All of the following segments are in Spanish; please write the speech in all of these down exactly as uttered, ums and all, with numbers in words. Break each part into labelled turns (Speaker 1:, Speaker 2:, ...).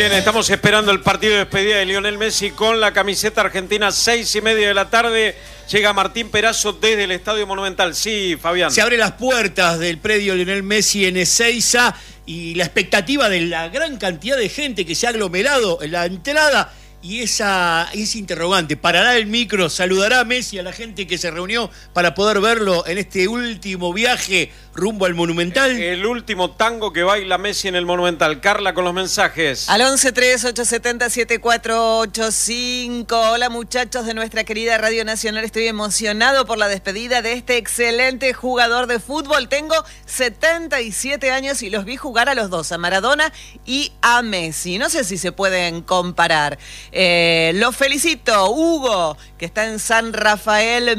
Speaker 1: Bien, estamos esperando el partido de despedida de Lionel Messi con la camiseta argentina, seis y media de la tarde. Llega Martín Perazo desde el Estadio Monumental. Sí, Fabián.
Speaker 2: Se abren las puertas del predio Lionel Messi en Ezeiza y la expectativa de la gran cantidad de gente que se ha aglomerado en la entrada y esa, ese interrogante. ¿Parará el micro? ¿Saludará a Messi a la gente que se reunió para poder verlo en este último viaje rumbo al Monumental?
Speaker 1: El, el último tango que baila Messi en el Monumental. Carla con los mensajes.
Speaker 3: Al once tres ocho siete cero siete cuatro ocho cinco. Hola muchachos de nuestra querida Radio Nacional. Estoy emocionado por la despedida de este excelente jugador de fútbol. Tengo setenta y siete años y los vi jugar a los dos, a Maradona y a Messi. No sé si se pueden comparar. Eh, los felicito, Hugo, que está en San Rafael,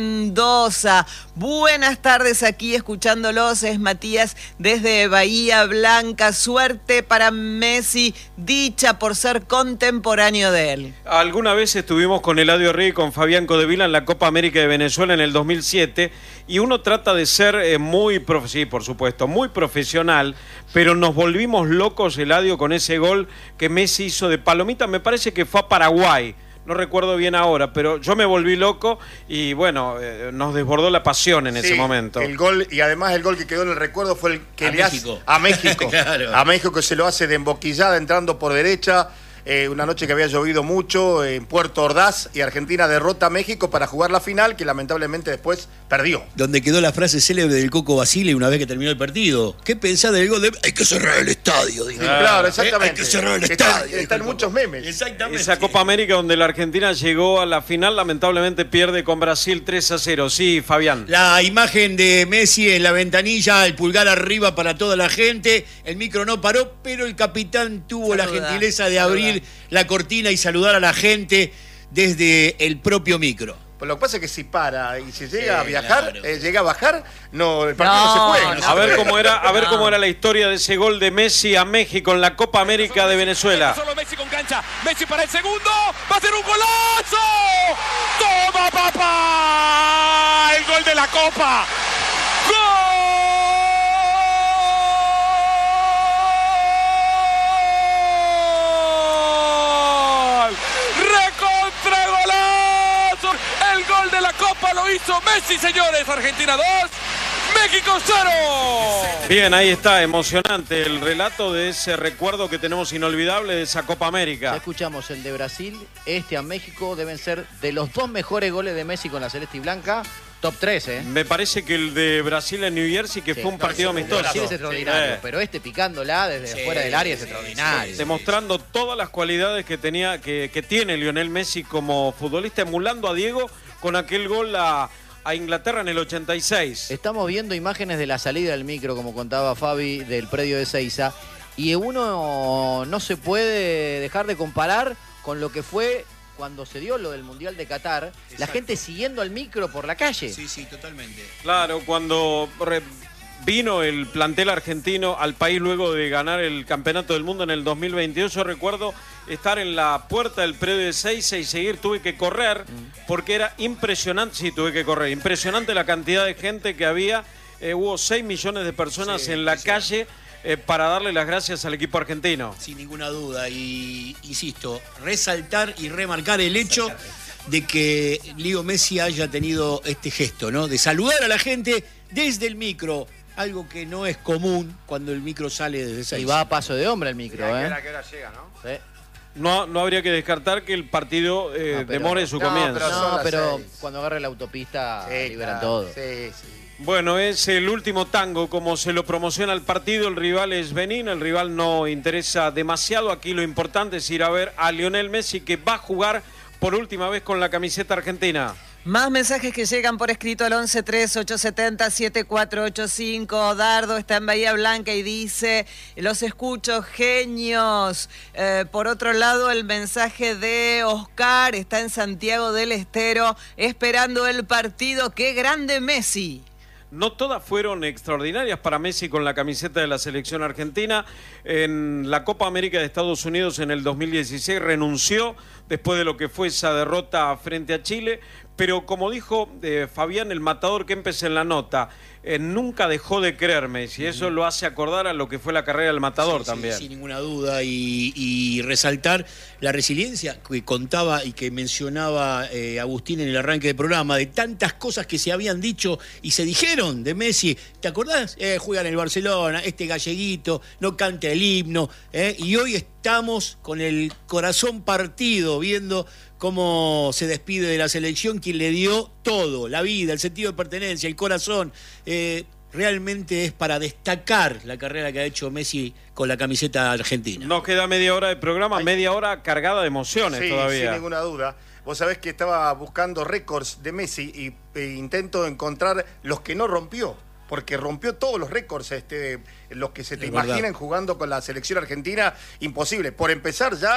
Speaker 3: Mendoza. Buenas tardes, aquí escuchándolos. Es Matías desde Bahía Blanca. Suerte para Messi, dicha por ser contemporáneo de él.
Speaker 1: Alguna vez estuvimos con Eladio Rey y con Fabián Codevila en la Copa América de Venezuela en el dos mil siete y uno trata de ser eh, muy, prof sí, por supuesto, muy profesional, pero nos volvimos locos, Eladio, con ese gol que Messi hizo de palomita. Me parece que fue a Paraguay. No recuerdo bien ahora, pero yo me volví loco y bueno, eh, nos desbordó la pasión en sí, ese momento.
Speaker 4: El gol, y además el gol que quedó en el recuerdo fue el que
Speaker 2: a
Speaker 4: le
Speaker 2: México.
Speaker 4: hace a México. Claro. A México, que se lo hace de emboquillada entrando por derecha. Eh, una noche que había llovido mucho en Puerto Ordaz y Argentina derrota a México para jugar la final, que lamentablemente después perdió.
Speaker 2: Donde quedó la frase célebre del Coco Basile una vez que terminó el partido. ¿Qué pensás del gol de... Hay que cerrar el estadio?
Speaker 4: Sí, claro, exactamente.
Speaker 2: ¿Eh? Hay que cerrar el
Speaker 4: está,
Speaker 2: estadio.
Speaker 4: Están muchos memes.
Speaker 2: Exactamente.
Speaker 1: Esa Copa América donde la Argentina llegó a la final, lamentablemente pierde con Brasil tres a cero. Sí, Fabián.
Speaker 2: La imagen de Messi en la ventanilla, el pulgar arriba para toda la gente. El micro no paró, pero el capitán tuvo Saluda. la gentileza de abrir Saluda. la cortina y saludar a la gente desde el propio micro.
Speaker 4: Pues lo que pasa es que si para y si llega
Speaker 2: sí,
Speaker 4: a viajar,
Speaker 2: claro.
Speaker 4: eh, llega a bajar, no, el partido no, no se juega. No
Speaker 1: a
Speaker 4: se
Speaker 1: ver
Speaker 4: juega.
Speaker 1: cómo era, a ver no. cómo era la historia de ese gol de Messi a México en la Copa América de Venezuela.
Speaker 5: Solo Messi con cancha, Messi para el segundo, va a ser un golazo. ¡Toma, papá! El gol de la Copa. ¡Gol! El gol de la Copa lo hizo Messi, señores. Argentina dos, México cero.
Speaker 1: Bien, ahí está, emocionante el relato de ese recuerdo que tenemos inolvidable de esa Copa América.
Speaker 6: Ya escuchamos el de Brasil, este a México, deben ser de los dos mejores goles de Messi con la celeste y blanca. Top tres, ¿eh?
Speaker 1: Me parece que el de Brasil en New Jersey, que sí, fue un partido amistoso.
Speaker 6: Brasil es extraordinario, sí, pero este picándola desde sí, fuera del área es extraordinario.
Speaker 1: Sí, demostrando todas las cualidades que tenía, que, que tiene Lionel Messi como futbolista, emulando a Diego con aquel gol a, a Inglaterra en el ochenta y seis.
Speaker 6: Estamos viendo imágenes de la salida del micro, como contaba Fabi, del predio de Ezeiza, y uno no se puede dejar de comparar con lo que fue cuando se dio lo del Mundial de Qatar. Exacto. La gente siguiendo al micro por la calle.
Speaker 2: Sí, sí, totalmente.
Speaker 1: Claro, cuando re, vino el plantel argentino al país luego de ganar el Campeonato del Mundo en el dos mil veintidós, yo recuerdo estar en la puerta del predio de Ezeiza y seguir, tuve que correr, mm. porque era impresionante, sí, tuve que correr, impresionante la cantidad de gente que había, eh, hubo seis millones de personas sí, en la sí. calle, Eh, para darle las gracias al equipo argentino.
Speaker 2: Sin ninguna duda, y insisto, resaltar y remarcar el hecho de que Leo Messi haya tenido este gesto, ¿no? De saludar a la gente desde el micro, algo que no es común cuando el micro sale desde esa.
Speaker 6: Y va a paso de hombre el micro, ¿eh?
Speaker 4: ¿A qué hora llega, no?
Speaker 6: Sí.
Speaker 1: No, no habría que descartar que el partido eh, no, pero, demore su
Speaker 6: no,
Speaker 1: comienzo.
Speaker 6: Pero no, pero seis. Cuando agarre la autopista sí, liberan claro. todo.
Speaker 4: Sí, sí.
Speaker 1: Bueno, es el último tango, como se lo promociona el partido, el rival es Benín, el rival no interesa demasiado, aquí lo importante es ir a ver a Lionel Messi, que va a jugar por última vez con la camiseta argentina.
Speaker 3: Más mensajes que llegan por escrito al once tres ocho siete cero siete cuatro ocho cinco. Dardo está en Bahía Blanca y dice: los escucho, genios. Eh, por otro lado, el mensaje de Oscar está en Santiago del Estero esperando el partido. ¡Qué grande Messi!
Speaker 1: No todas fueron extraordinarias para Messi con la camiseta de la selección argentina. En la Copa América de Estados Unidos en el dos mil dieciséis renunció después de lo que fue esa derrota frente a Chile, pero como dijo eh, Fabián, el matador Kempes en la nota, eh, nunca dejó de creer Messi. Eso lo hace acordar a lo que fue la carrera del matador
Speaker 2: Sí,
Speaker 1: también.
Speaker 2: Sí, sin ninguna duda. Y, y resaltar la resiliencia que contaba y que mencionaba eh, Agustín en el arranque del programa, de tantas cosas que se habían dicho y se dijeron de Messi. ¿Te acordás? Eh, juega en el Barcelona, este galleguito, no canta el himno. Eh, y hoy estamos con el corazón partido, viendo cómo se despide de la selección, quien le dio todo, la vida, el sentido de pertenencia, el corazón. Eh, realmente es para destacar la carrera que ha hecho Messi con la camiseta argentina.
Speaker 1: Nos queda media hora de programa,
Speaker 4: Ay.
Speaker 1: media hora cargada de emociones
Speaker 4: Sí,
Speaker 1: todavía.
Speaker 4: sin ninguna duda. Vos sabés que estaba buscando récords de Messi y e intento encontrar los que no rompió, porque rompió todos los récords, este, los que se te
Speaker 2: Es
Speaker 4: imaginen
Speaker 2: verdad.
Speaker 4: jugando con la selección argentina, imposible. Por empezar ya